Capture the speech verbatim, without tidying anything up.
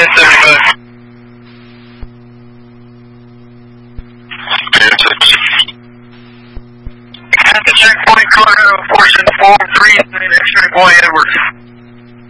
ten seventy-five. ten six. At the checkpoint, Colorado, fortune four three, X-ray boy Edwards.